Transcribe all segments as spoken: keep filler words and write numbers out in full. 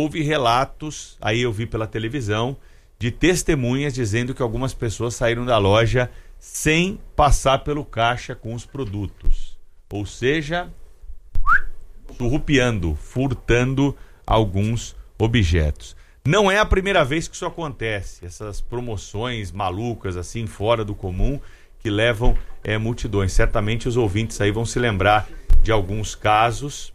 houve relatos, aí eu vi pela televisão, de testemunhas dizendo que algumas pessoas saíram da loja sem passar pelo caixa com os produtos. Ou seja, surrupiando, furtando alguns objetos. Não é a primeira vez que isso acontece, essas promoções malucas, assim, fora do comum, que levam é, multidões. Certamente os ouvintes aí vão se lembrar de alguns casos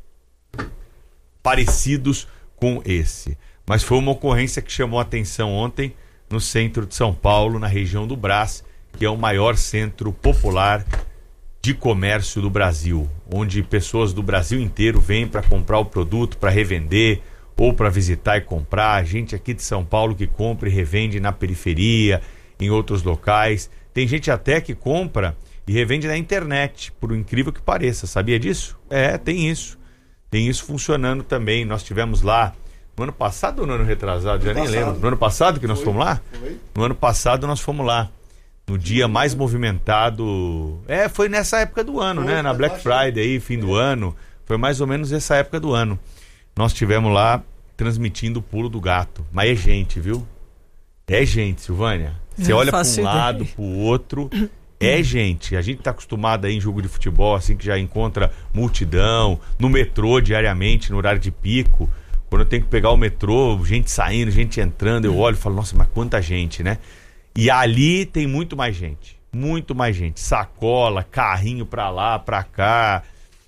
parecidos com esse. Mas foi uma ocorrência que chamou a atenção ontem no centro de São Paulo, na região do Brás, que é o maior centro popular de comércio do Brasil, onde pessoas do Brasil inteiro vêm para comprar o produto, para revender ou para visitar e comprar. Gente aqui de São Paulo que compra e revende na periferia, em outros locais. Tem gente até que compra e revende na internet, por incrível que pareça. Sabia disso? É, tem isso. Tem isso funcionando também. Nós tivemos lá no ano passado ou no ano retrasado? Já nem lembro. No ano passado que nós fomos lá? No ano passado nós fomos lá. No dia mais movimentado. É, foi nessa época do ano, né? Na Black Friday aí, fim do ano. Foi mais ou menos essa época do ano. Nós estivemos lá transmitindo o pulo do gato. Mas é gente, viu? É gente, Silvânia. Você olha para um lado, para o outro, é gente. A gente está acostumado aí em jogo de futebol, assim, que já encontra multidão, no metrô diariamente, no horário de pico. Quando eu tenho que pegar o metrô, gente saindo, gente entrando, eu olho e falo, nossa, mas quanta gente, né? E ali tem muito mais gente, muito mais gente. Sacola, carrinho pra lá, pra cá,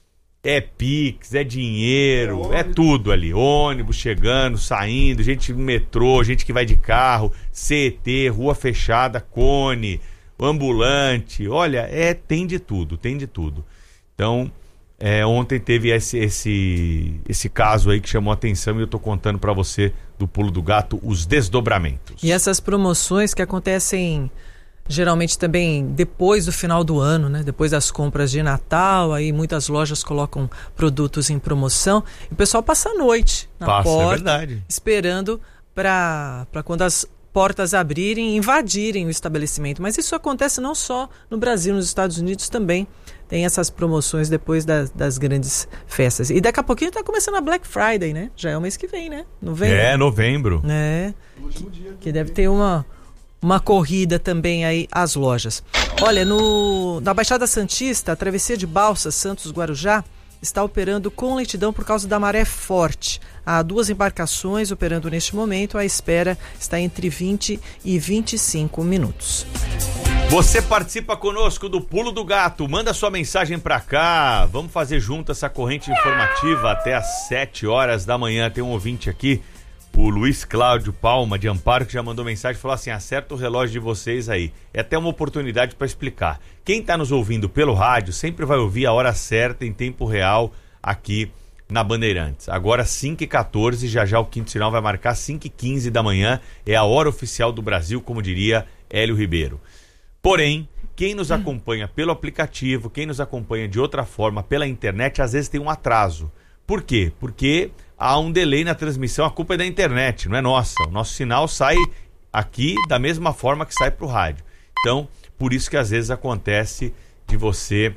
é Pix, é dinheiro, é, é tudo ali. Ônibus chegando, saindo, gente no metrô, gente que vai de carro, C E T, rua fechada, cone, ambulante. Olha, é, tem de tudo, tem de tudo. Então, é, ontem teve esse, esse, esse caso aí que chamou a atenção e eu tô contando pra você do pulo do gato, os desdobramentos. E essas promoções que acontecem geralmente também depois do final do ano, né? Depois das compras de Natal, aí muitas lojas colocam produtos em promoção e o pessoal passa a noite na passa, porta, é verdade, esperando para para quando as portas abrirem, invadirem o estabelecimento. Mas isso acontece não só no Brasil, nos Estados Unidos também tem essas promoções depois das, das grandes festas. E daqui a pouquinho tá começando a Black Friday, né? Já é o mês que vem, né? Novembro. É, novembro. É, que, que deve ter uma, uma corrida também aí às lojas. Olha, no, na Baixada Santista, a travessia de Balsas, Santos-Guarujá, está operando com lentidão por causa da maré forte. Há duas embarcações operando neste momento, a espera está entre vinte e vinte e cinco minutos. Você participa conosco do Pulo do Gato, manda sua mensagem pra cá, vamos fazer junto essa corrente informativa até às sete horas da manhã. Tem um ouvinte aqui, o Luiz Cláudio Palma de Amparo, que já mandou mensagem e falou assim, acerta o relógio de vocês aí. É até uma oportunidade para explicar. Quem tá nos ouvindo pelo rádio sempre vai ouvir a hora certa em tempo real aqui na Bandeirantes. Agora cinco e quatorze, já já o quinto sinal vai marcar cinco e quinze da manhã, é a hora oficial do Brasil, como diria Hélio Ribeiro. Porém, quem nos acompanha pelo aplicativo, quem nos acompanha de outra forma pela internet, às vezes tem um atraso. Por quê? Porque há um delay na transmissão, a culpa é da internet, não é nossa. O nosso sinal sai aqui da mesma forma que sai para o rádio. Então, por isso que às vezes acontece de você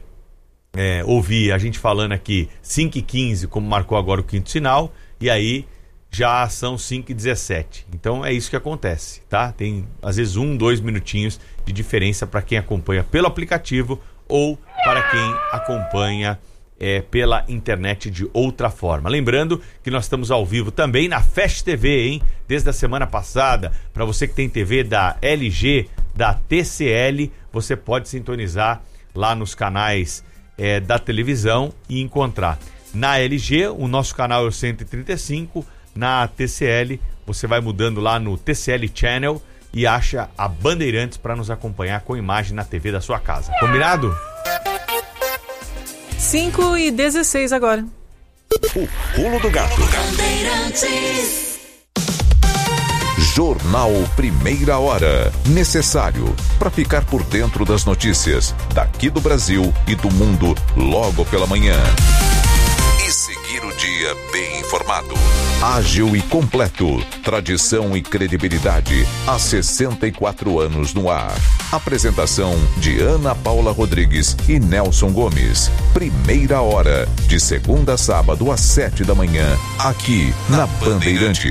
é, ouvir a gente falando aqui cinco e quinze, como marcou agora o quinto sinal, e aí já são cinco e dezessete. Então é isso que acontece, tá? Tem às vezes um, dois minutinhos de diferença para quem acompanha pelo aplicativo ou para quem acompanha é, pela internet de outra forma. Lembrando que nós estamos ao vivo também na Fast T V, hein? Desde a semana passada, para você que tem T V da L G, da T C L, você pode sintonizar lá nos canais é, da televisão e encontrar. Na L G, o nosso canal é o cento e trinta e cinco, na T C L, você vai mudando lá no T C L Channel e acha a Bandeirantes para nos acompanhar com imagem na T V da sua casa. Combinado? cinco e dezesseis agora. O Pulo do Gato. Jornal Primeira Hora. Necessário para ficar por dentro das notícias daqui do Brasil e do mundo logo pela manhã. E seguir o dia bem informado. Ágil e completo. Tradição e credibilidade há sessenta e quatro anos no ar. Apresentação de Ana Paula Rodrigues e Nelson Gomes. Primeira Hora, de segunda a sábado às sete da manhã, aqui na Bandeirantes.